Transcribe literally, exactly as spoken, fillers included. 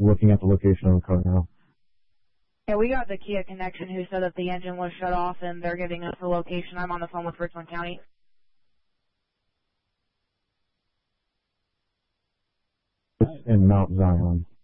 looking at the location of the car now. Yeah, we got the Kia connection who said that the engine was shut off, and they're giving us the location. I'm on the phone with Richland County. In Mount Zion.